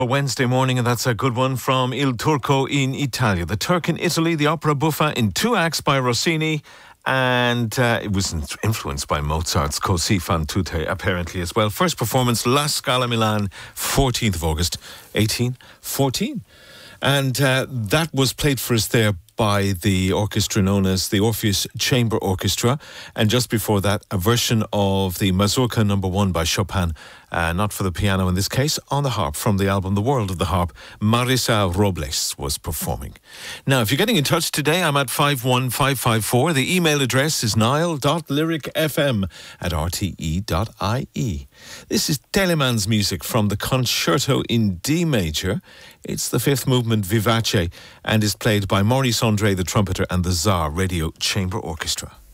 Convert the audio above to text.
A Wednesday morning, and that's a good one from Il Turco in Italia. The Turk in Italy, the opera buffa in 2 acts by Rossini, and it was influenced by Mozart's Così fan tutte, apparently, as well. First performance, La Scala Milan, 14th of August, 1814. And that was played for us there by the orchestra known as the Orpheus Chamber Orchestra. And just before that, a version of the Mazurka No. 1 by Chopin, not for the piano in this case, on the harp from the album The World of the Harp. Marisa Robles was performing. Now, if you're getting in touch today, I'm at 51554. The email address is niall.lyricfm@rte.ie. This is Telemann's music from the Concerto in D major. It's the fifth movement Vivace and is played by Maurice André, the trumpeter, and the Czar Radio Chamber Orchestra.